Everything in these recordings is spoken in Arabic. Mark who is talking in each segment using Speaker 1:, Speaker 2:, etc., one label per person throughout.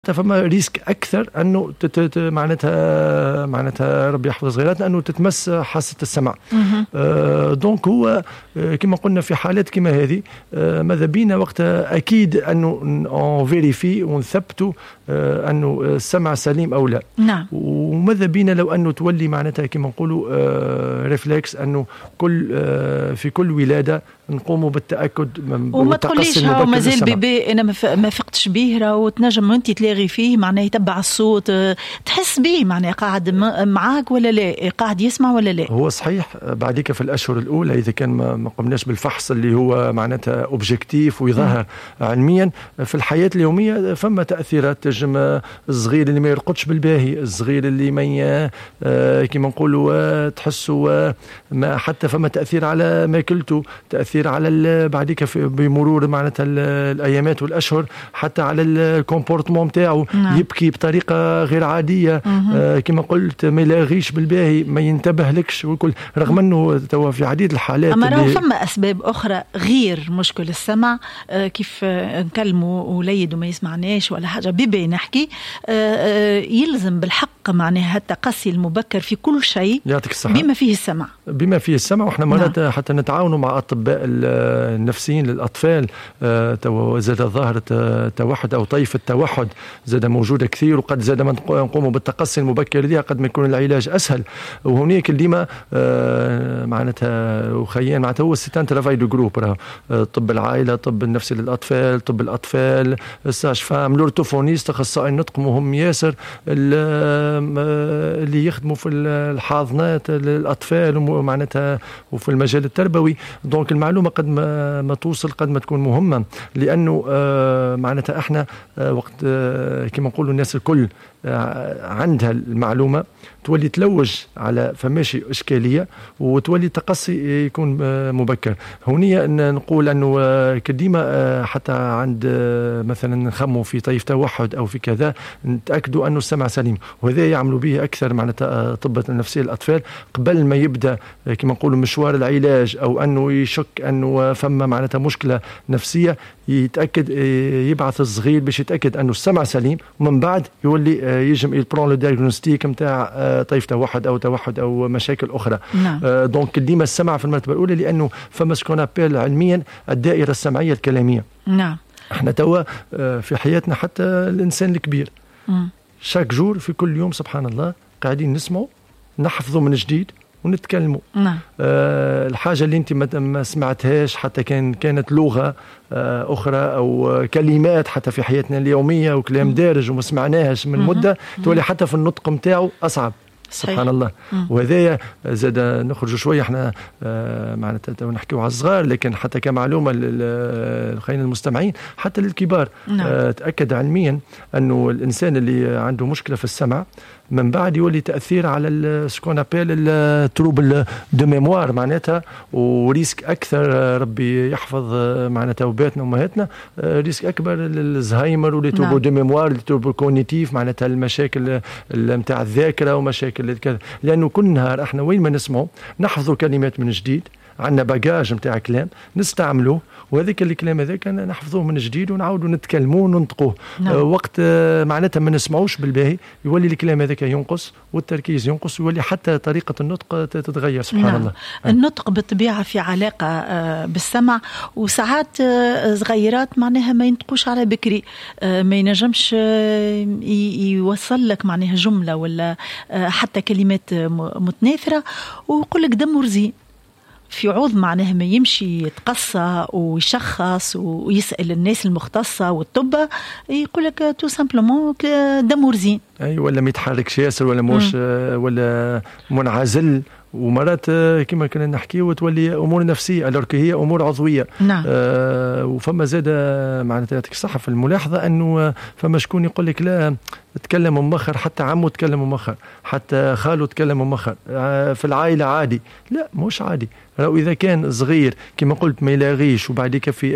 Speaker 1: فما ريسك اكثر انه معناتها ربي يحفظ صغيراتنا انه تتمس حاسه السمع. دونك هو كما قلنا في حالات كما هذه ماذا بينا وقتها اكيد انه فيريفي ونثبتوا انه السمع سليم او لا.
Speaker 2: نعم.
Speaker 1: وماذا بينا لو انه تولي معناتها كما نقولوا ريفلكس انه في كل ولاده نقوموا بالتاكد
Speaker 2: وما تقوليش هاو مازال بيبي انا ما فقتش بيه راهو تنجم انت تلاغي فيه معناه يتبع الصوت تحس بيه معناه قاعد معاك ولا لا قاعد يسمع ولا لا.
Speaker 1: هو صحيح بعديك في الاشهر الاولى اذا كان ما قمناش بالفحص اللي هو معناتها اوبجيكتيف ويظهر علميا في الحياه اليوميه فما تاثيرات تجم الصغير اللي ما يرقدش بالباهي الصغير اللي ما كما نقولوا تحسوا ما حتى فما تاثير على ماكلته تاثير على بعديك بمرور معناتها الايامات والاشهر حتى على الكومبورتمون نتاعو. نعم. يبكي بطريقه غير عاديه كما قلت ما يلاغيش بالباهي ما ينتبه لكش والكل رغم انه توا في عديد الحالات
Speaker 2: اما راهو فما اسباب اخرى غير مشكل السمع كيف نكلموا وليد وما يسمعناش ولا حاجه بيبي نحكي يلزم بالحق معناها التقصي المبكر في كل شيء
Speaker 1: يعطيك الصحة
Speaker 2: بما فيه السمع
Speaker 1: واحنا مرات حتى نتعاونوا مع اطباء النفسيين للاطفال زاد ظاهره توحد او طيف التوحد زاد موجوده كثير وقد زاد ما نقوموا بالتقصي المبكر دي قد ما يكون العلاج اسهل وهناك ديما معناتها وخيان معناتها هو سيتان ترافاي دو جروب طب العائله طب النفسي للاطفال طب الاطفال الساج فام لورتوفونيست اخصائي النطق مهم ياسر اللي يخدموا في الحاضنات للاطفال ومعناتها وفي المجال التربوي. دونك المعلومه قد ما توصل قد ما تكون مهمه لانه معناتها احنا وقت كما نقولوا الناس الكل عندها المعلومه تولي تلوج على فماشي اشكاليه وتولي تقصي يكون مبكر. هونية نقول انه كديما حتى عند مثلا نخموا في طيف توحد او في كذا نتاكدوا انه السمع سليم وهذا يعملوا به اكثر معناتها اطباء النفسيه الاطفال قبل ما يبدا كما نقولوا مشوار العلاج او انه يشك انه فما معناتها مشكله نفسيه يتاكد يبعث الصغير باش يتاكد انه السمع سليم ومن بعد يولي يجم يبرون لو دياغنوستيك نتاع طيف توحد او مشاكل اخرى.
Speaker 2: نعم.
Speaker 1: دونك ديما السمع في المرتبه الاولى لانه فما سكون ابيل علميا الدائره السمعيه الكلاميه.
Speaker 2: نعم.
Speaker 1: احنا توا في حياتنا حتى الانسان الكبير شاك جور في كل يوم سبحان الله قاعدين نسمعوا نحفظوا من جديد ونتكلموا.
Speaker 2: نعم.
Speaker 1: الحاجة اللي انت ما سمعتهاش حتى كانت لغة أخرى أو كلمات حتى في حياتنا اليومية وكلام دارج وما سمعناهاش من مدة تولي حتى في النطق متاعه أصعب. سبحان الله. وهذا زاد نخرج شوية احنا معناتها نحكيو على الصغار لكن حتى كمعلومة للخيين المستمعين حتى للكبار.
Speaker 2: نعم.
Speaker 1: تأكد علميا أنه الإنسان اللي عنده مشكلة في السمع من بعد يولي تأثير على سكون ابيل التروبل دو ميموار معناتها وريسك أكثر ربي يحفظ معناتها وباتنا ومهاتنا ريسك أكبر للزهايمر ولتروبل دو ميموار لتروبل كونيتيف معناتها المشاكل متاع الذاكرة ومشاكل كذا لأنه كل نهار احنا وين ما نسمعه نحفظوا كلمات من جديد عندنا باجاج متاع كلام نستعملوه وهذاك الكلام هذاك نحفظوه من جديد ونعاودوا نتكلموه وننطقوه. وقت معناتها ما نسمعوش بالباهي يولي الكلام هذاك ينقص والتركيز ينقص ويولي حتى طريقة النطق تتغير سبحان الله.
Speaker 2: النطق بالطبيعة في علاقة بالسمع وساعات صغيرات معناها ما ينطقوش على بكري ما ينجمش يوصل لك معناها جملة ولا حتى كلمات متناثرة ويقول لك دم ورزين في عوض معناها ما يمشي يتقصى ويشخص ويسأل الناس المختصة والطبة يقول لك تو سامبلومون دم ورزين.
Speaker 1: أي ولا ما يتحركش ياسر ولا مش ولا منعزل ومرات كما كنا نحكي وتولي امور نفسيه الوغ هي امور عضويه.
Speaker 2: نعم.
Speaker 1: وفما زاد معناتها يعطيك الصحه في الملاحظه انه فما شكون يقول لك لا تكلم مؤخر، حتى عمه تكلم مؤخر، حتى خاله تكلم مؤخر، في العائلة عادي. لا مش عادي. لو إذا كان صغير كما قلت ما يلاغيش، وبعديك في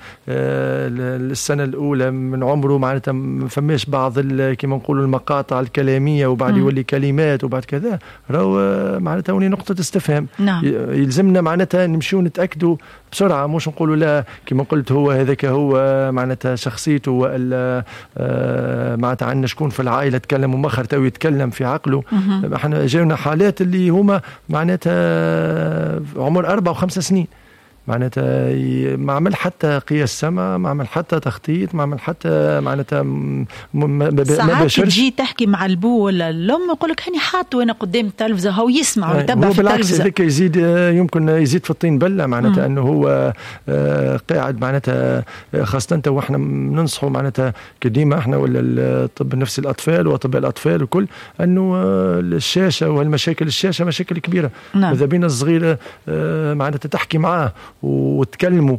Speaker 1: السنة الأولى من عمره معناتها ما فماش بعض كما نقولوا المقاطع الكلامية، وبعد يولي كلمات، وبعد كذا راهو معناتها هوني نقطة استفهام.
Speaker 2: نعم.
Speaker 1: يلزمنا معناتها نمشيو نتأكدوا بسرعة، مش نقولوا لا كما قلت هو هذاك هو معناتها شخصيته، ولا معناتها عندنا شكون في العائلة تكلم ومخر تو يتكلم في عقله. احنا جاونا حالات اللي هما معناتها عمر 4 و5 سنين، معناتها ما عمل حتى قياس سمع، ما عمل حتى تخطيط، ما عمل حتى معناتها
Speaker 2: ساعات تجي تحكي مع البو ولا الام يقول لك هاني حاط وانا قدام التلفزه هو يسمع ويتبع في التلفزه.
Speaker 1: هذاك يزيد يمكن يزيد في الطين بله، معناتها انه هو قاعد معناتها خاصه انت واحنا ننصحوا معناتها كديما احنا ولا الطب النفسي الاطفال واطباء الاطفال وكل، انه الشاشه والمشاكل الشاشه مشاكل كبيره. اذا بينا الصغير معناتها تحكي معاه وتكلموا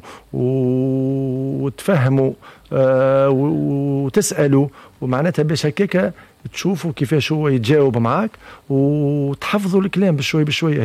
Speaker 1: وتفهموا وتسألوا، ومعناتها باش هكاك تشوفوا كيفاش هو يتجاوب معك، وتحفظوا الكلام بشوي بشوي.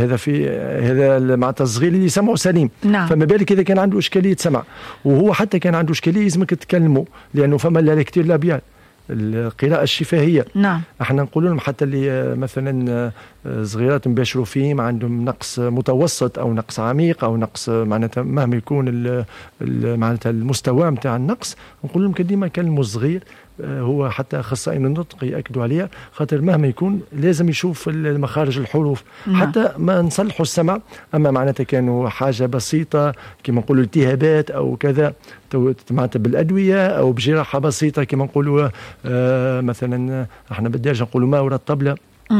Speaker 1: هذا معناتها الصغير اللي يسمعه سليم.
Speaker 2: نعم.
Speaker 1: فما بالك اذا كان عنده اشكاليه سمع، وهو حتى كان عنده اشكاليه لازمك تكلمه، لانه فما لا كتير لابيال القراءة الشفاهية.
Speaker 2: نعم. احنا
Speaker 1: نقول لهم حتى اللي مثلا صغيرات مباشروا فيهم عندهم نقص متوسط او نقص عميق او نقص معناتها مهما يكون معناتها المستوى نتاع النقص، نقول لهم كديما كلموا الصغير. هو حتى اخصائيين النطق ياكدوا عليها، خاطر مهما يكون لازم يشوف المخارج الحروف.
Speaker 2: نعم.
Speaker 1: حتى ما نصلحوا السمع، اما معناتها كانوا حاجه بسيطه كما نقولوا التهابات او كذا معناتها بالادويه او بجراحه بسيطه كما نقولوا مثلا احنا بالدارجه نقولوا ما وراء الطبله،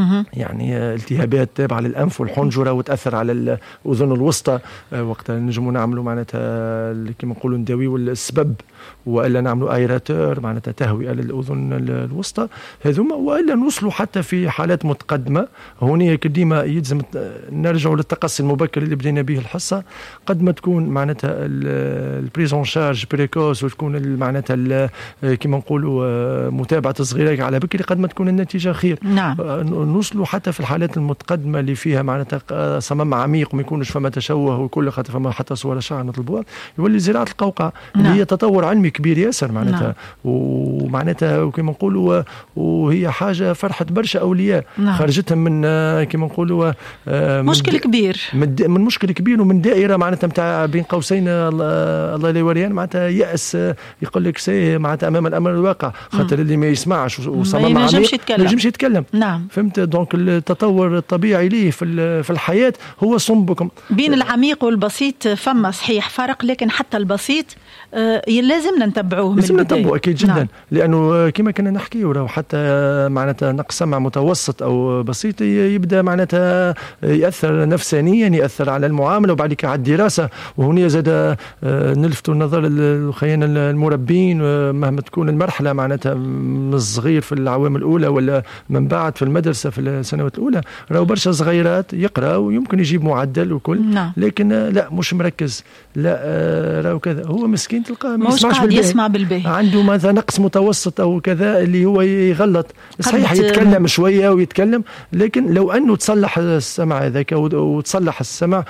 Speaker 1: يعني التهابات تابعة للأنف والحنجرة وتأثر على الأذن الوسطى، وقتها نجموا نعملوا معناتها كما نقولوا نداويو السبب، وإلا نعملوا ايراتور معناتها تهوية للأذن الوسطى هذوما، وإلا نوصلوا حتى في حالات متقدمة. هوني كديما يلزم نرجعوا للتقصي المبكر اللي بدينا به الحصة، قد ما تكون معناتها البريزون شارج بريكوس، وتكون معناتها كما نقولوا متابعة صغيرة على بكري، قد ما تكون النتيجة خير.
Speaker 2: نعم.
Speaker 1: نوصلوا حتى في الحالات المتقدمة اللي فيها معناتها صمام عميق وما يكونش فما تشوه وكل، خاطر فما حتى صور شعر نطلبوها، يولي زراعة القوقعة.
Speaker 2: نعم.
Speaker 1: اللي هي تطور علمي كبير ياسر معناتها. نعم. ومعناتها كما نقولوا وهي حاجة فرحت برشا أولياء.
Speaker 2: نعم.
Speaker 1: خرجتهم من كما نقولوا
Speaker 2: مشكل كبير،
Speaker 1: من مشكل كبير، ومن دائرة معناتها نتاع بين قوسين الله لا يوريان معناتها يأس، يقول لك سي معناتها أمام الأمر الواقع، خاطر اللي ما يسمعش وصمام عميق ما ينجمش يتكلم.
Speaker 2: نعم.
Speaker 1: فهمت؟ دونك التطور الطبيعي ليه في الحياة هو صنبكم
Speaker 2: بين العميق والبسيط. فما صحيح فرق، لكن حتى البسيط لازمنا نتبعوه من البداية.
Speaker 1: نتبعوه أكيد جدا.
Speaker 2: نعم.
Speaker 1: لأنه كما كنا نحكي وراه حتى معناتها نقص سمع متوسط أو بسيط يبدأ معناتها يأثر نفسانيا، يأثر على المعاملة وبعد على الدراسة. وهنا زاد نلفتوا النظر الخيان المربين، مهما تكون المرحلة معناتها من الصغير في العوام الأولى ولا من بعد في المدرسة في السنوات الأولى، راهو برشا صغيرات يقرأ ويمكن يجيب معدل وكل.
Speaker 2: نعم.
Speaker 1: لكن لا مش مركز، لا راهو كذا، هو مسكين تلقاه
Speaker 2: مش قاعد يسمع بالباهي،
Speaker 1: عنده مثلا نقص متوسط او كذا اللي هو يغلط. صحيح يتكلم شويه ويتكلم، لكن لو انه تصلح السمع هذاك وتصلح السمع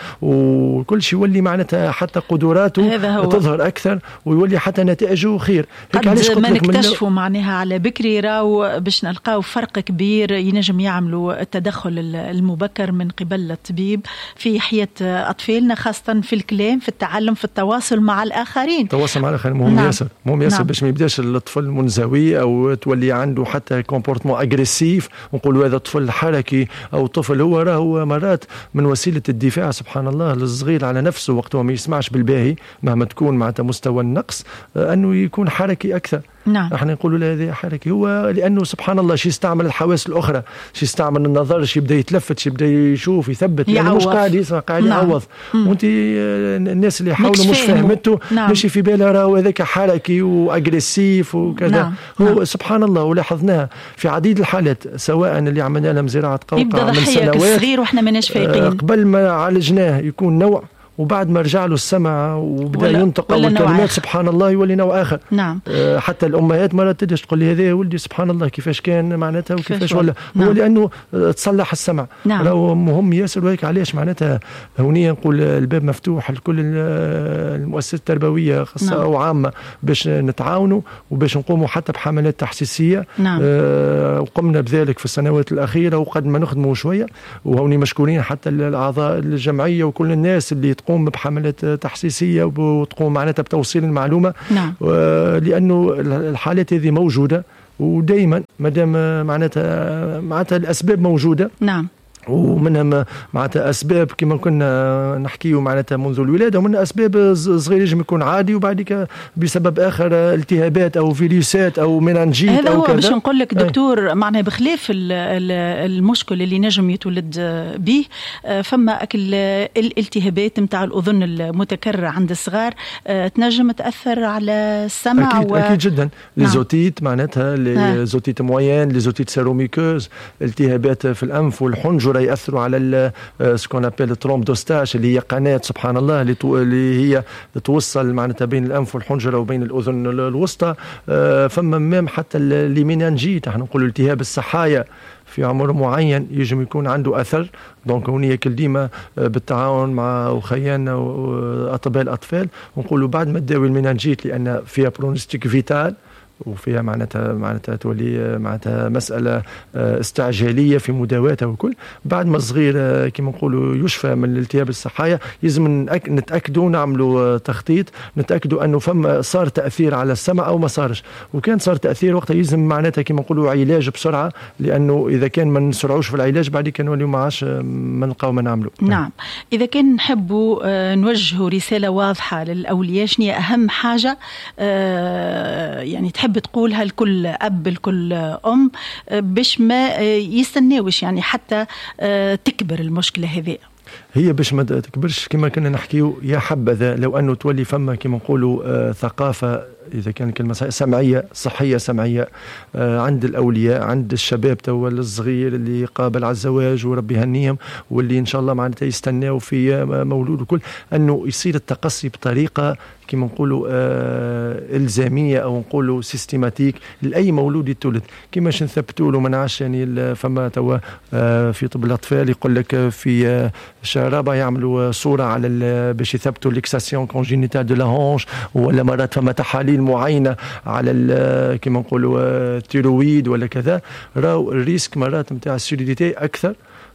Speaker 1: وكل شيء، يولي معناتها حتى قدراته تظهر اكثر، ويولي حتى نتائجه خير.
Speaker 2: قد ما نكتشفوا معناها على بكري راو باش نلقاو فرق كبير ينجم يعملوا التدخل المبكر من قبل الطبيب في حياة أطفالنا، خاصة في الكلام، في التعلم، في التواصل مع الآخرين.
Speaker 1: التواصل مع الآخرين مهم. نعم. ياسر مهم ياسر. نعم. باش ما يبداش الطفل منزوي أو تولي عنده حتى كومبورتمون أجريسيف، ونقولوا هذا طفل حركي أو طفل هو راهو مرات من وسيلة الدفاع سبحان الله للصغير على نفسه وقته ما يسمعش بالباهي مهما تكون معناتها مستوى النقص، أنه يكون حركي أكثر.
Speaker 2: نعم.
Speaker 1: احنا نقولوا له هذا حركي، هو لانه سبحان الله شي يستعمل الحواس الاخرى، شي يستعمل النظر، شي يبدا يتلفت، شي يبدا يشوف يثبت، يعني مش قاعد يسمع، قاعد يعوض. وانت الناس اللي يحاولوا مش فهمته.
Speaker 2: نعم.
Speaker 1: ماشي في بالها راهو هذاك حركي واجريسيف وكذا. نعم. هو نعم. سبحان الله، ولاحظناها في عديد الحالات، سواء اللي عملنا لهم زراعه قوقعه من سنوات
Speaker 2: صغير واحنا ماناش فايقين،
Speaker 1: قبل ما عالجناه يكون نوع، وبعد ما رجع له السمع وبدا ينطق أول كلمات سبحان الله يولي نوع آخر.
Speaker 2: نعم.
Speaker 1: حتى الأمهات مرات تجي تقول لي هذا ولدي سبحان الله كيفاش كان معناتها وكيفاش ولا
Speaker 2: نعم.
Speaker 1: هو لأنه تصلح السمع.
Speaker 2: نعم.
Speaker 1: راهو مهم ياسر. وهيك علاش معناتها هونيا نقول الباب مفتوح لكل المؤسسات التربوية خاصة نعم. أو عامة باش نتعاونوا وباش نقوموا حتى بحملات تحسيسية.
Speaker 2: نعم.
Speaker 1: وقمنا بذلك في السنوات الأخيرة وقد ما نخدموا شوية، وهوني مشكورين حتى الأعضاء الجمعية وكل الناس اللي تقوم بحملات تحسيسية وتقوم معناتها بتوصيل المعلومة.
Speaker 2: نعم.
Speaker 1: لأنه الحالات هذه موجودة ودائما مادام معناتها الأسباب موجودة.
Speaker 2: نعم.
Speaker 1: ومنها معناتها اسباب كما كنا نحكيو معناتها منذ الولاده، ومنها اسباب صغيره يجب يكون عادي وبعد بسبب اخر التهابات او فيروسات او مننجيت
Speaker 2: هذا
Speaker 1: او
Speaker 2: هو
Speaker 1: كذا.
Speaker 2: باش نقول لك دكتور معناها بخلاف المشكل اللي نجم يتولد به، فما اكل الالتهابات نتاع الاذن المتكرره عند الصغار تنجم تاثر على السمع.
Speaker 1: اكيد جدا. ليزوتيت معناتها ليزوتيت موين، ليزوتيت سيروميكوز، التهابات في الانف والحنجره يأثروا على سكون ابيل ترومب دوستاش اللي هي قناة سبحان الله اللي هي توصل معناتها بين الأنف والحنجرة وبين الأذن الوسطى. فما مام حتى المينانجيت احنا نقول التهاب السحايا في عمر معين يجب يكون عنده أثر. دونك هونيا كل ديما بالتعاون مع وخيانا وأطباء الأطفال ونقولوا بعد ما تداوي المينانجيت لأن فيها برونستيك فيتال وفيها معناتها تولي معناتها مسألة استعجالية في مداواتها وكل. بعد ما الصغير كما نقولوا يشفى من الالتهاب السحايا لازم نتأكدوا نعملوا تخطيط، نتأكدوا أنه فما صار تأثير على السمع أو ما صارش، وكان صار تأثير وقتها يلزم معناتها كما نقولوا علاج بسرعة، لأنه إذا كان ما نسرعوش في العلاج بعد كان نوليو ما عادش ما نلقاو ما نعملوا.
Speaker 2: نعم. إذا كان نحبوا نوجهوا رسالة واضحة للأولياء، شنو أهم حاجة يعني تحب تقولها لكل أب لكل أم باش ما يستناوش يعني حتى تكبر المشكلة هذه؟ هي
Speaker 1: باش ما تكبرش كما كنا نحكيو يا حبذا لو أنه تولي فما كما نقولوا ثقافة إذا كان كلمة سمعية صحية سمعية عند الأولياء، عند الشباب توا الصغير اللي قابل على الزواج وربي يهنيهم واللي إن شاء الله معناتها يستناو في مولود وكل، أنه يصير التقصي بطريقة كما نقولوا إلزامية أو نقولوا سيستماتيك لأي مولود يتولد. كما نثبتوا له منعش يعني فما توا في طب الأطفال يقول لك في شهر رابع يعملوا صورة على باش يثبتوا ليكساسيون كونجينيتال دو لا هونش، ولا مرات فما تحاليل معينة على كما نقولوا التيرويد ولا كذا، راو الريسك مرات نتاع السوليديتي أكثر.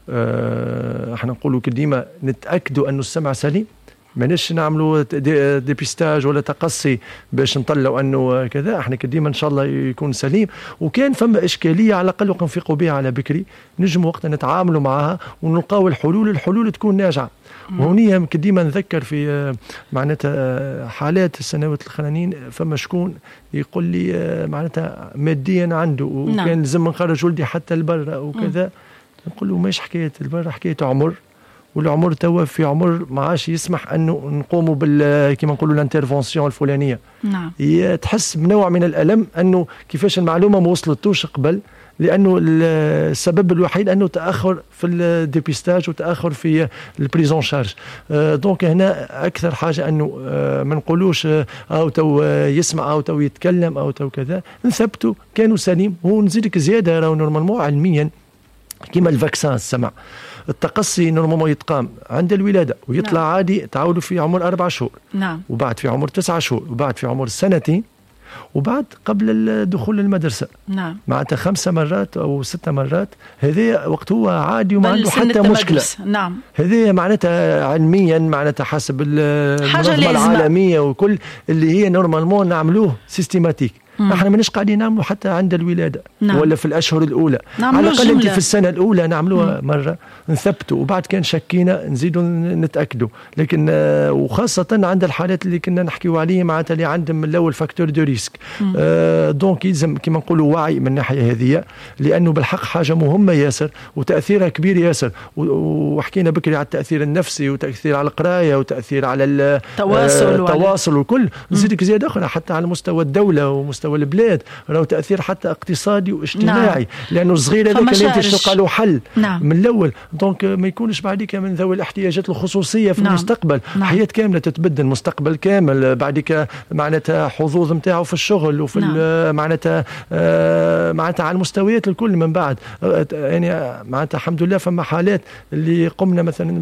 Speaker 1: احنا نقولوا كديما نتأكدوا أنه السمع سليم، ماناش نعملوا ديبيستاج ولا تقصي باش نطلعوا انه كذا، احنا كديما ان شاء الله يكون سليم. وكان فما اشكاليه على الاقل ونفيقوا بها على بكري نجم وقتها نتعاملوا معها ونلقاو الحلول تكون ناجعه. وهنيا كديما نذكر في معناتها حالات السنوات الاخرانيين فما شكون يقول لي معناتها ماديا عنده وكان لازم نخرج ولدي حتى البر وكذا، نقول له ماش حكايه البر، حكايه عمر، والعمر توا في عمر ما عادش يسمح انه نقوموا بال كما نقولوا الانترفونسيون الفلانيه.
Speaker 2: نعم.
Speaker 1: تحس بنوع من الالم انه كيفاش المعلومه ما وصلتوش قبل، لانه السبب الوحيد انه تاخر في الديبيستاج وتاخر في البريزون شارج. دونك هنا اكثر حاجه انه ما نقولوش او تو يسمع او تو يتكلم او تو كذا، نثبتوا كانوا سليم. ونزيدك زياده راهو نورمالمون علميا كما الفاكسان السمع التقصي نورمالمون يتقام عند الولادة ويطلع نعم. عادي تعودوا في عمر 4 شهور،
Speaker 2: نعم.
Speaker 1: وبعد في عمر 9 شهور، وبعد في عمر 2 سنين، وبعد قبل الدخول للمدرسة،
Speaker 2: نعم.
Speaker 1: معناتها 5 مرات أو 6 مرات. هذا وقت هو عادي وما عنده حتى مشكلة.
Speaker 2: نعم.
Speaker 1: هذا معناتها علميا معناتها حسب المنظمة العالمية وكل اللي هي نورمالمون نعملوه سيستيماتيك. احنا ماناش قاعدين نعملوا حتى عند الولاده
Speaker 2: نعم.
Speaker 1: ولا في الاشهر الاولى، على الاقل انت في السنه الاولى نعملوها مره نثبتوا، وبعد كان شكينا نزيدوا نتاكدوا. لكن وخاصه عند الحالات اللي كنا نحكيوا عليه معناتها اللي عندهم من الاول فاكتور دو ريسك. دونك يلزم كما نقولوا وعي من الناحيه هذه، لانه بالحق حاجه مهمه ياسر وتاثيرها كبير ياسر. وحكينا بكري على التاثير النفسي وتاثير على
Speaker 2: القرايه
Speaker 1: وتاثير على التواصل وكل. نزيدك زياده اخرى حتى على مستوى الدوله ومستوى مستوى البلاد، راهو تأثير حتى اقتصادي واجتماعي. لأنه الصغير هذاك لازم تلقى له حل من الأول. دونك ما يكونش بعديك من ذوي الاحتياجات الخصوصية في المستقبل. حياة كاملة تتبدل، مستقبل كامل بعديك معناتها حظوظ نتاعو في الشغل وفي معناتها على المستويات الكل من بعد. يعني معناتها الحمد لله فما حالات اللي قمنا مثلا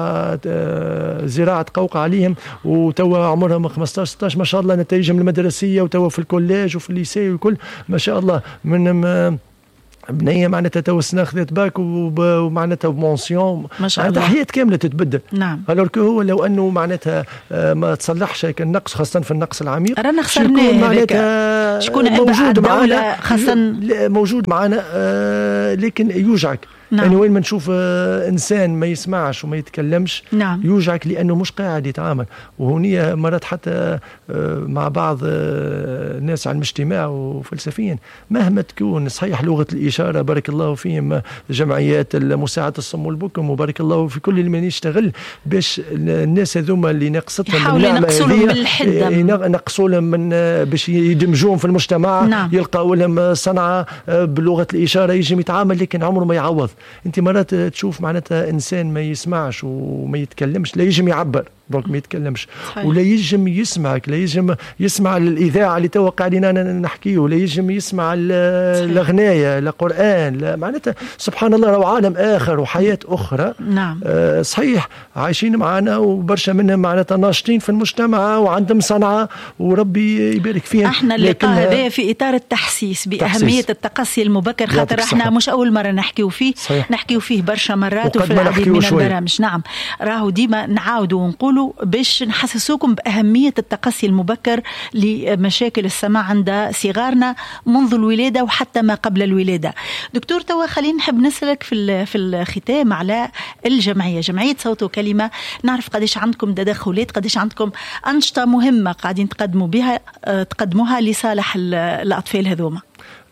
Speaker 1: زراعة قوقعة عليهم وتوا عمرهم 15-16 ما شاء الله، نتائجهم المدرسية وتوا في الكوليج وفي الليسي والكل ما شاء الله. من بنيه معناتها تو السنه خذت باك ومعناتها بمونسيون، معناتها حياه كامله تتبدل. الوغ هو لو انه معناتها ما تصلحش هيك النقص، خاصه في النقص العميق
Speaker 2: رانا خسرناه. معناتها شكون موجود معنا، خاصه
Speaker 1: موجود معنا لكن يوجعك. يعني وين ما نشوف إنسان ما يسمعش وما يتكلمش يوجعك، لأنه مش قاعد يتعامل. وهني مرات حتى مع بعض الناس على الاجتماع وفلسفيا مهما تكون صحيح لغة الإشارة بارك الله فيهم، جمعيات مساعدة الصم والبكم وبارك الله في كل اللي يشتغل باش الناس هذوما اللي ناقصتهم
Speaker 2: يحاولوا ينقصوا لهم من الحدة،
Speaker 1: ينقصوا لهم من باش يدمجوهم في المجتمع. يلقاوا لهم صنعة بلغة الإشارة يجي يتعامل، لكن عمره ما يعوض. انت مرات تشوف معناتها انسان ما يسمعش وما يتكلمش، لا يجم يعبر دونك ما يتكلمش، ولا يجم يسمعك، لا يجم يسمع الاذاعه اللي توا قاعدين نحكيه، ولا يجم يسمع الاغنيه، لا قران، لا معناتها سبحان الله راهو عالم اخر وحياه اخرى. صحيح عايشين معنا وبرشا منهم معناتها ناشطين في المجتمع وعندهم صنعه وربي يبارك فيهم.
Speaker 2: احنا اللقاء هذا في اطار التحسيس باهميه التقصي المبكر، خاطر احنا مش اول مره نحكيو فيه، نحكيو فيه برشا مرات وفي العديد من البرامج. راهو ديما نعاودوا ونقولوا باش نحسسوكم بأهمية التقصي المبكر لمشاكل السمع عند صغارنا منذ الولادة وحتى ما قبل الولادة. دكتور توا خلينا نحب نسألك في الختام على الجمعية، جمعية صوت وكلمة. نعرف قديش عندكم تدخلات، قديش عندكم أنشطة مهمة قاعدين تقدموها لصالح الأطفال هذوما.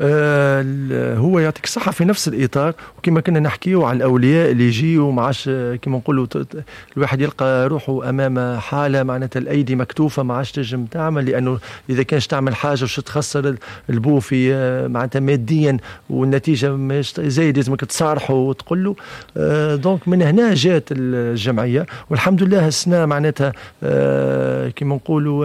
Speaker 1: هو يعطيك الصحة في نفس الإطار، وكما كنا نحكيه على الأولياء اللي يجيوا معاش كما نقولوا الواحد يلقى روحه أمام حالة معناتها الأيدي مكتوفة ما عادش تنجم تعمل، لأنه إذا كانش تعمل حاجة وش تخسر البو في معناتها ماديا والنتيجة مش زايد لازمك تصارحه وتقول له. دونك من هنا جات الجمعية، والحمد لله السنة معناتها كما نقولوا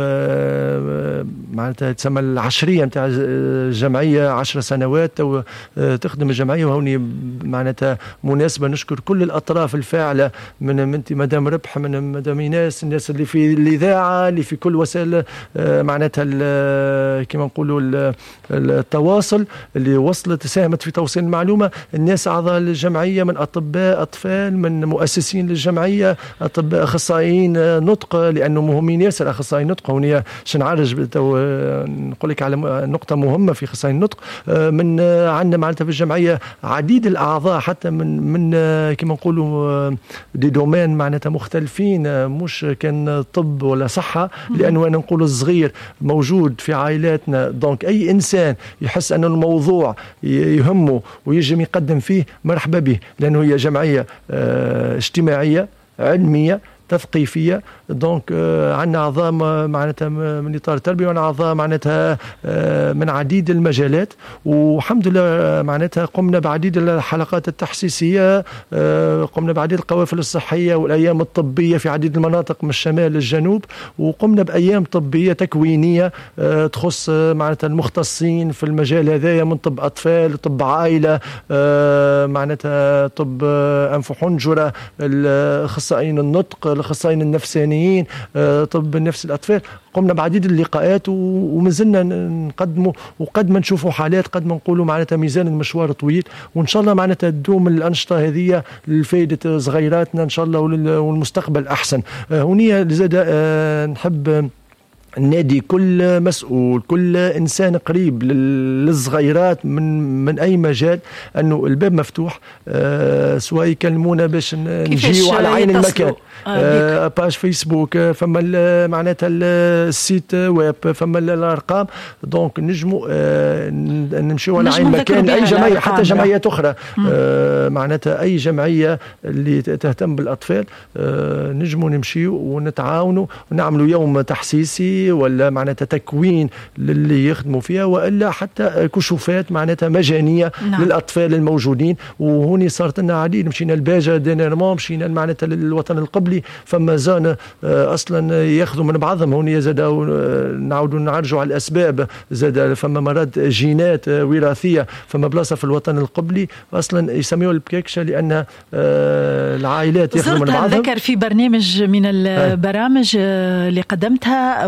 Speaker 1: معناتها تسمى العشرية متاع الجمعية 10 سنوات تخدم الجمعية، وهوني معناتها مناسبة نشكر كل الأطراف الفاعلة من مدام ربح، من مدام إيناس، الناس اللي في الإذاعة، اللي في كل وسائل معناتها كما نقولوا التواصل اللي وصلت ساهمت في توصيل المعلومة، الناس أعضاء الجمعية من أطباء أطفال، من مؤسسين للجمعية، أطباء أخصائيين نطق، لأنه مهمين ياسر أخصائي نطق. هوني شنعرج نقول لك على نقطة مهمة في أخصائي النطق. من عندنا معناتها في الجمعية عديد الأعضاء حتى من كما نقولوا دي دومين معناتها مختلفين، مش كان طب ولا صحة، لأنه أنا نقول الصغير موجود في عائلاتنا. دونك أي إنسان يحس أن الموضوع يهمه ويجم يقدم فيه مرحبا به، لأنه هي جمعية اجتماعية علمية تثقيفية. دونك عندنا أعضاء معناتها من إطار التربية، وعندنا أعضاء معناتها من عديد المجالات، والحمد لله معناتها قمنا بعديد الحلقات التحسيسية، قمنا بعديد القوافل الصحية والأيام الطبية في عديد المناطق من الشمال للجنوب، وقمنا بأيام طبية تكوينية تخص معناتها المختصين في المجال هذايا، من طب أطفال، طب عائلة، معناتها طب أنف وحنجرة، الأخصائيين النطق، الأخصائيين النفسانيين، طب النفس الأطفال. قمنا بعديد اللقاءات ومازلنا نقدموا، وقد ما نشوفوا حالات قد ما نقولوا معناتها ميزان المشوار طويل، وإن شاء الله معناتها تدوم الأنشطة هذه لفائدة صغيراتنا إن شاء الله والمستقبل أحسن. هونية زاد نحب نادي كل مسؤول، كل إنسان قريب للصغيرات من أي مجال، أنه الباب مفتوح، سواء يكلمونا باش نجيو على عين المكان، باج فيسبوك، فما معناتها السيت ويب، فما الأرقام. دونك نجموا نمشيو على عين المكان أي جمعية، حتى جمعيات أخرى معناتها أي جمعية اللي تهتم بالأطفال، نجموا نمشيو ونتعاونوا ونعملوا يوم تحسيسي وعي ولا معناتها تكوين للي يخدموا فيها، والا حتى كشوفات معناتها مجانيه للاطفال الموجودين. وهوني صارت لنا عديد، مشينا الباجة دينيرمون، مشينا معناتها للوطن القبلي، فما زان اصلا ياخذوا من بعضهم. هوني زاد نعاودوا نعرجوا على الاسباب، زاد فما مرض جينات وراثيه، فما بلاصه في الوطن القبلي اصلا يسميوها البكيكشه لان العائلات ياخذوا من بعضهم.
Speaker 2: ذكر في برنامج من البرامج اللي قدمتها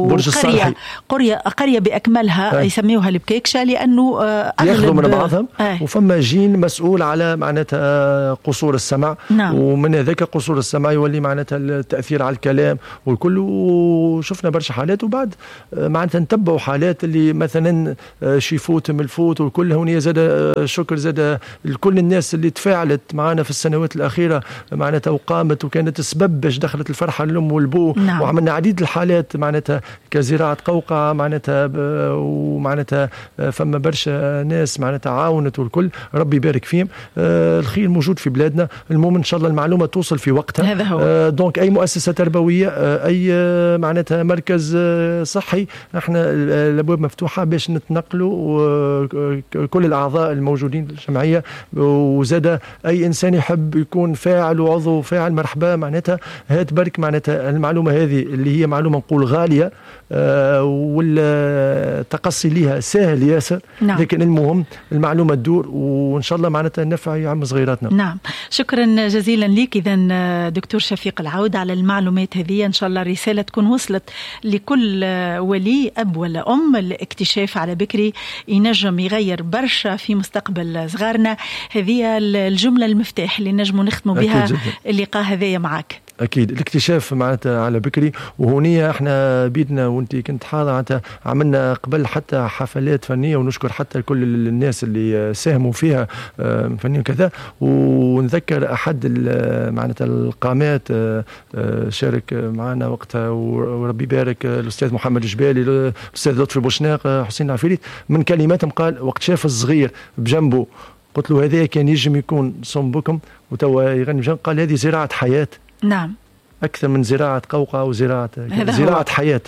Speaker 2: قرية بأكملها يسميوها البكيكشة لأنه
Speaker 1: ياخذوا من بعضهم. وفما جين مسؤول على معناتها قصور السمع. ومن هذاك قصور السمع يولي معناتها التأثير على الكلام والكل. وشفنا برشا حالات، وبعد معناتها نتبعوا حالات اللي مثلا شيفوت ملفوت والكل. هوني زاد شكر زاد لكل الناس اللي تفاعلت معنا في السنوات الأخيرة معناتها وقامت وكانت سبب باش دخلت الفرحة الأم والبو. وعملنا عديد الحالات معناتها كزراعة قوقعة معناتها ومعناتها فما برشا ناس معناتها عاونت والكل. ربي يبارك فيهم. الخير موجود في بلادنا. المهم ان شاء الله المعلومة توصل في وقتها.
Speaker 2: هذا هو.
Speaker 1: دونك اي مؤسسة تربوية، اي معناتها مركز صحي، احنا الابواب مفتوحة باش نتنقلوا كل الاعضاء الموجودين في الجمعية. وزاد اي انسان يحب يكون فاعل وعضو فاعل مرحبا. معناتها هات برك معناتها المعلومة هذه اللي هي معلومة نقول غالية والتقصي ليها سهل ياسر. لكن المهم المعلومة تدور، وإن شاء الله معناتها نفع يعم صغيراتنا.
Speaker 2: شكرا جزيلا لك إذن دكتور شفيق العود على المعلومات هذه. إن شاء الله الرسالة تكون وصلت لكل ولي أب ولا أم. الاكتشاف على بكري ينجم يغير برشا في مستقبل صغارنا. هذه الجملة المفتاح اللي نجموا نختموا بها اللقاء هذايا معك.
Speaker 1: أكيد الاكتشاف معناتها على بكري. وهونية احنا بيدنا وانت كنت حاضر معناتها عملنا قبل حتى حفلات فنية، ونشكر حتى كل الناس اللي ساهموا فيها فنيا وكذا. ونذكر أحد معناتها القامات شارك معنا وقتها وربي يبارك الأستاذ محمد جبالي، الأستاذ لطفي بوشناق، حسين عفيريت. من كلماتهم قال وقت شاف الصغير بجنبه قلت له هذا كان يجم يكون صنبكم وتوا يغني بجنب. قال هذه زراعة حياة. أكثر من زراعة قوقعة وزراعة حياة.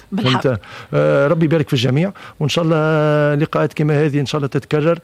Speaker 1: ربي يبارك في الجميع، وإن شاء الله لقاءات كما هذه إن شاء الله تتكرر.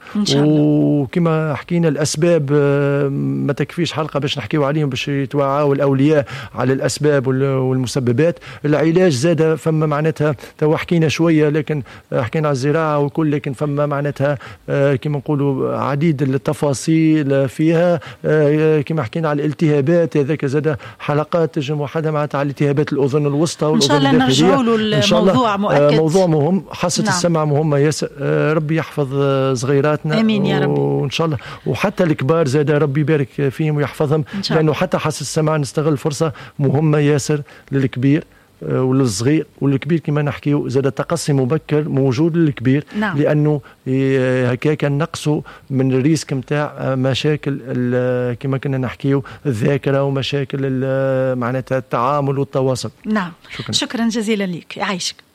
Speaker 1: وكما حكينا الأسباب ما تكفيش حلقة باش نحكيو عليهم، باش يتوعوا الأولياء على الأسباب والمسببات. العلاج زاد فما معناتها تو حكينا شوية، لكن حكينا على الزراعة وكل، لكن فما معناتها كما نقولوا عديد التفاصيل فيها. كما حكينا على الالتهابات، هذاك زاد حلقات تجمع معناتها على التهابات الأذن الوسطى والأذن الداخلية.
Speaker 2: إن شاء الله نرجعوا للموضوع مؤكد.
Speaker 1: موضوع مهم، حاسة السمع مهمة ياسر. ربي يحفظ صغيراتنا.
Speaker 2: آمين يا رب.
Speaker 1: وإن شاء الله وحتى الكبار زاد ربي يبارك فيهم ويحفظهم، لأنه حتى حاسة السمع نستغل فرصة مهمة ياسر للكبير وللصغير. والكبير كما نحكيو زاد تقصي مبكر موجود للكبير. لأنه هكاك نقصوا من الريسك متاع مشاكل كما كنا نحكيو الذاكرة ومشاكل معناتها التعامل والتواصل.
Speaker 2: شكرا جزيلا لك. يعيشك.